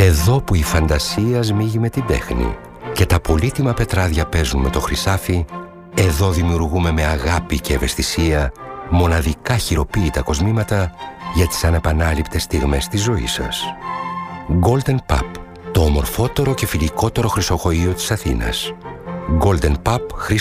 Εδώ που η φαντασία σμίγει με την τέχνη και τα πολύτιμα πετράδια παίζουν με το χρυσάφι, εδώ δημιουργούμε με αγάπη και ευαισθησία μοναδικά χειροποίητα κοσμήματα για τις ανεπανάληπτες στιγμές της ζωής σας. Golden Pub, το ομορφότερο και φιλικότερο χρυσοχοείο της Αθήνας. Golden Pub